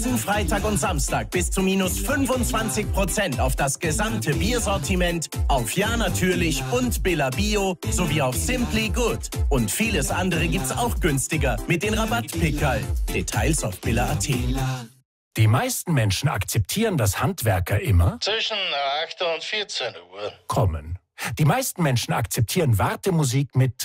Diesen Freitag und Samstag bis zu minus 25% auf das gesamte Biersortiment, auf Ja natürlich und Billa Bio sowie auf Simply Good. Und vieles andere gibt's auch günstiger mit den Rabattpickerl. Details auf billa.at. Die meisten Menschen akzeptieren, dass Handwerker immer zwischen 8 und 14 Uhr kommen. Die meisten Menschen akzeptieren Wartemusik mit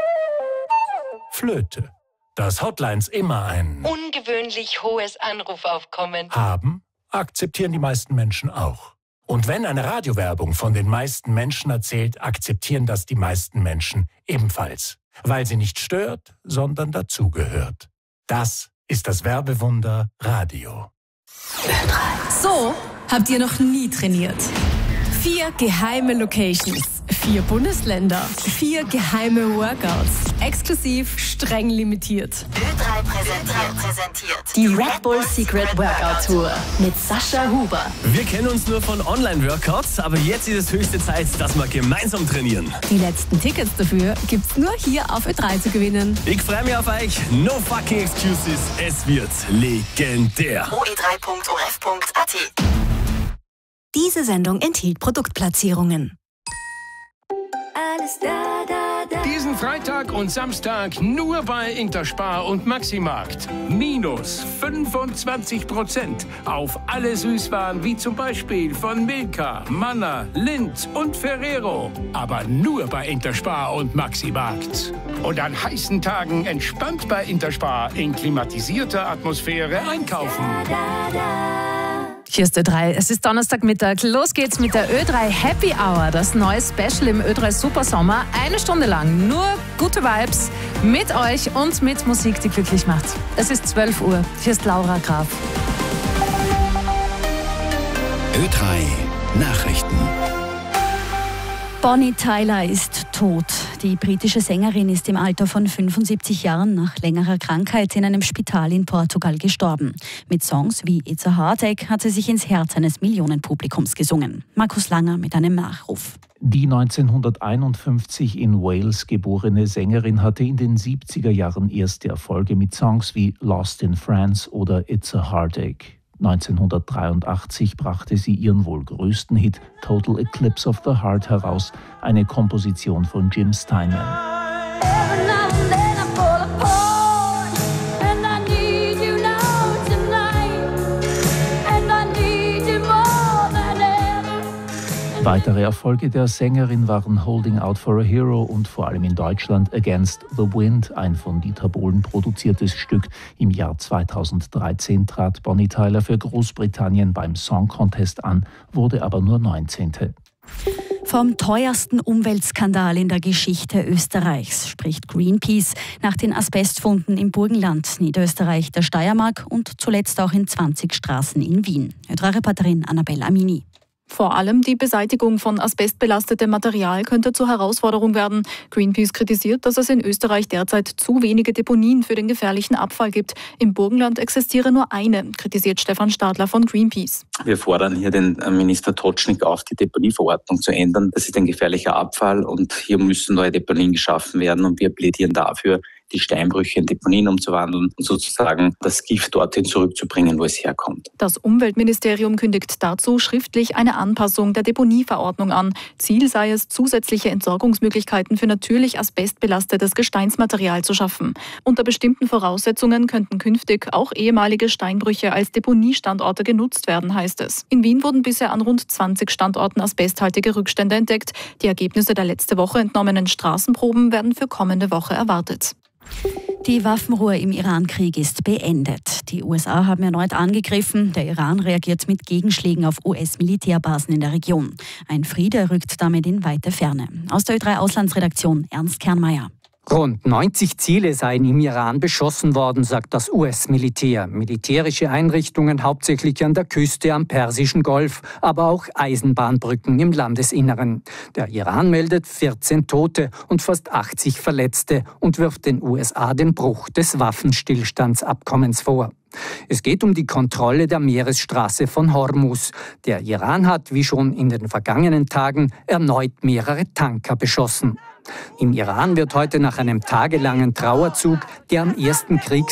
Flöte. Dass Hotlines immer ein ungewöhnlich hohes Anrufaufkommen haben, akzeptieren die meisten Menschen auch. Und wenn eine Radiowerbung von den meisten Menschen erzählt, akzeptieren das die meisten Menschen ebenfalls. Weil sie nicht stört, sondern dazugehört. Das ist das Werbewunder Radio. So habt ihr noch nie trainiert. 4 geheime Locations, 4 Bundesländer, 4 geheime Workouts, exklusiv streng limitiert. Ö3 präsentiert Die Red Bull Secret Workout Tour mit Sascha Huber. Wir kennen uns nur von Online-Workouts, aber jetzt ist es höchste Zeit, dass wir gemeinsam trainieren. Die letzten Tickets dafür gibt's nur hier auf Ö3 zu gewinnen. Ich freue mich auf euch. No fucking excuses. Es wird legendär. oe3.orf.at. Diese Sendung enthielt Produktplatzierungen. Alles da. Diesen Freitag und Samstag nur bei Interspar und Maximarkt. Minus 25% auf alle Süßwaren wie zum Beispiel von Milka, Manna, Lindt und Ferrero. Aber nur bei Interspar und Maximarkt. Und an heißen Tagen entspannt bei Interspar in klimatisierter Atmosphäre einkaufen. Hier ist Ö3. Es ist Donnerstagmittag. Los geht's mit der Ö3 Happy Hour. Das neue Special im Ö3 Supersommer. 1 Stunde lang nur gute Vibes mit euch und mit Musik, die glücklich macht. Es ist 12 Uhr. Hier ist Laura Graf. Ö3 Nachrichten. Bonnie Tyler ist tot. Die britische Sängerin ist im Alter von 75 Jahren nach längerer Krankheit in einem Spital in Portugal gestorben. Mit Songs wie It's a Heartache hat sie sich ins Herz eines Millionenpublikums gesungen. Markus Langer mit einem Nachruf. Die 1951 in Wales geborene Sängerin hatte in den 70er Jahren erste Erfolge mit Songs wie Lost in France oder It's a Heartache. 1983 brachte sie ihren wohl größten Hit Total Eclipse of the Heart heraus, eine Komposition von Jim Steinman. Weitere Erfolge der Sängerin waren Holding Out for a Hero und vor allem in Deutschland Against the Wind, ein von Dieter Bohlen produziertes Stück. Im Jahr 2013 trat Bonnie Tyler für Großbritannien beim Song Contest an, wurde aber nur 19. Vom teuersten Umweltskandal in der Geschichte Österreichs spricht Greenpeace nach den Asbestfunden im Burgenland, Niederösterreich, der Steiermark und zuletzt auch in 20 Straßen in Wien. Ö3-Reporterin Annabelle Amini. Vor allem die Beseitigung von asbestbelastetem Material könnte zur Herausforderung werden. Greenpeace kritisiert, dass es in Österreich derzeit zu wenige Deponien für den gefährlichen Abfall gibt. Im Burgenland existiere nur eine, kritisiert Stefan Stadler von Greenpeace. Wir fordern hier den Minister Totschnig auf, die Deponieverordnung zu ändern. Das ist ein gefährlicher Abfall und hier müssen neue Deponien geschaffen werden und wir plädieren dafür, die Steinbrüche in Deponien umzuwandeln und sozusagen das Gift dorthin zurückzubringen, wo es herkommt. Das Umweltministerium kündigt dazu schriftlich eine Anpassung der Deponieverordnung an. Ziel sei es, zusätzliche Entsorgungsmöglichkeiten für natürlich asbestbelastetes Gesteinsmaterial zu schaffen. Unter bestimmten Voraussetzungen könnten künftig auch ehemalige Steinbrüche als Deponiestandorte genutzt werden, heißt es. In Wien wurden bisher an rund 20 Standorten asbesthaltige Rückstände entdeckt. Die Ergebnisse der letzte Woche entnommenen Straßenproben werden für kommende Woche erwartet. Die Waffenruhe im Iran-Krieg ist beendet. Die USA haben erneut angegriffen. Der Iran reagiert mit Gegenschlägen auf US-Militärbasen in der Region. Ein Friede rückt damit in weite Ferne. Aus der Ö3-Auslandsredaktion Ernst Kernmeier. Rund 90 Ziele seien im Iran beschossen worden, sagt das US-Militär. Militärische Einrichtungen hauptsächlich an der Küste am Persischen Golf, aber auch Eisenbahnbrücken im Landesinneren. Der Iran meldet 14 Tote und fast 80 Verletzte und wirft den USA den Bruch des Waffenstillstandsabkommens vor. Es geht um die Kontrolle der Meeresstraße von Hormuz. Der Iran hat, wie schon in den vergangenen Tagen, erneut mehrere Tanker beschossen. Im Iran wird heute nach einem tagelangen Trauerzug der am ersten Kriegstag